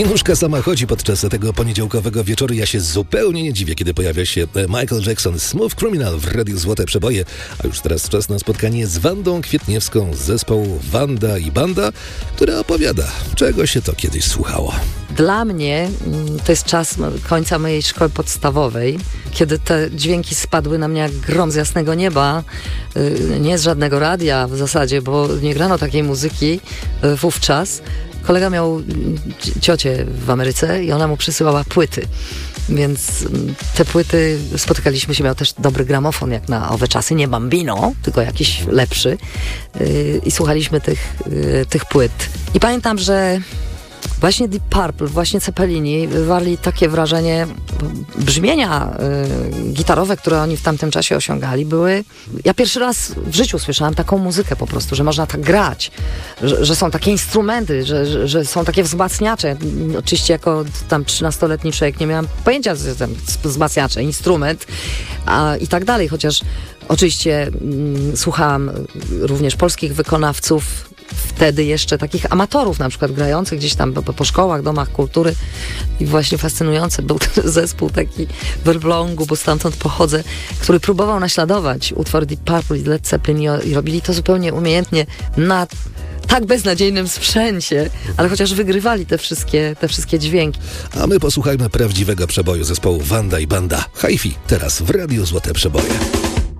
Winuszka sama chodzi podczas tego poniedziałkowego wieczoru. Ja się zupełnie nie dziwię, kiedy pojawia się Michael Jackson, Smooth Criminal w Radiu Złote Przeboje. A już teraz czas na spotkanie z Wandą Kwietniewską z zespołu Wanda i Banda, która opowiada, czego się to kiedyś słuchało. Dla mnie to jest czas końca mojej szkoły podstawowej, kiedy te dźwięki spadły na mnie jak grom z jasnego nieba. Nie z żadnego radia w zasadzie, bo nie grano takiej muzyki wówczas. Kolega miał ciocię w Ameryce i ona mu przysyłała płyty. Więc te płyty, spotykaliśmy się, miał też dobry gramofon, jak na owe czasy, nie Bambino, tylko jakiś lepszy. I słuchaliśmy tych płyt. I pamiętam, że właśnie Deep Purple, właśnie Cepelini wywarli takie wrażenie, brzmienia gitarowe, które oni w tamtym czasie osiągali, były... Ja pierwszy raz w życiu słyszałam taką muzykę po prostu, że można tak grać, że są takie instrumenty, że są takie wzmacniacze. Oczywiście jako tam 13-letni człowiek nie miałam pojęcia, że tam wzmacniacze, instrument i tak dalej, chociaż oczywiście słuchałam również polskich wykonawców, wtedy jeszcze takich amatorów, na przykład grających gdzieś tam po szkołach, domach kultury i właśnie fascynujący był ten zespół taki w Elblągu, bo stamtąd pochodzę, który próbował naśladować utwory Deep Purple i Led Zeppelin i robili to zupełnie umiejętnie na tak beznadziejnym sprzęcie, ale chociaż wygrywali te wszystkie dźwięki. A my posłuchajmy prawdziwego przeboju zespołu Wanda i Banda. Hi-Fi teraz w Radiu Złote Przeboje.